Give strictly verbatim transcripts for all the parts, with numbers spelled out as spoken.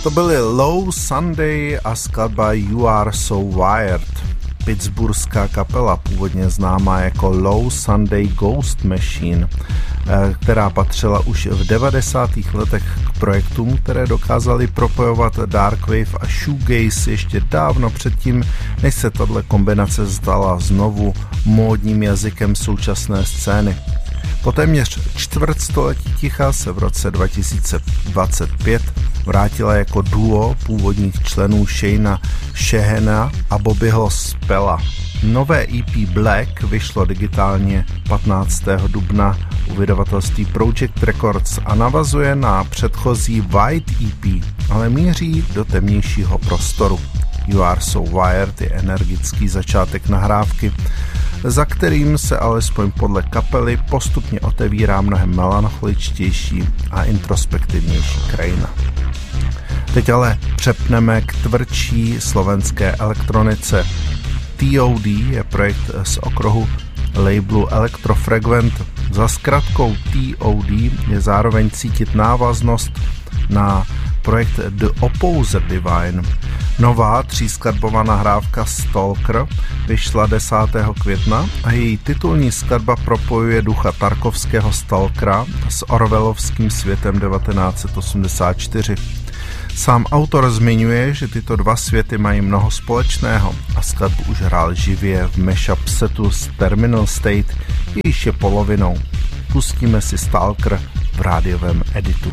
To byly Low Sunday a skladba You Are So Wired. Pittsburghská kapela, původně známá jako Low Sunday Ghost Machine, která patřila už v devadesátých letech k projektům, které dokázaly propojovat darkwave a shoegaze ještě dávno předtím, než se tato kombinace stala znovu módním jazykem současné scény. Po téměř čtvrtstoletí ticha se v roce dva tisíce dvacet pět vrátila jako duo původních členů Shayna Shahana a Bobbyho Spella. Nové E P Black vyšlo digitálně patnáctého dubna u vydavatelství Project Records a navazuje na předchozí White E P, ale míří do temnějšího prostoru. You Are So Wired je energický začátek nahrávky, za kterým se alespoň podle kapely postupně otevírá mnohem melancholičtější a introspektivnější krajina. Teď ale přepneme k tvrdší slovenské elektronice. T O D je projekt z okruhu labelu Electrofrequent. Za zkratkou T O D je zároveň cítit návaznost na projekt The Opposer Divine. Nová třískladbová nahrávka Stalker vyšla desátého května a její titulní skladba propojuje ducha tarkovského Stalkera s orwellovským světem devatenáct set osmdesát čtyři. Sám autor zmiňuje, že tyto dva světy mají mnoho společného a skladbu už hrál živě v mashup setu z Terminal State, jejíž je polovinou. Pustíme si Stalker v rádiovém editu.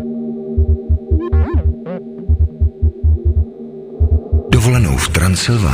Dovolenou v Transylvánii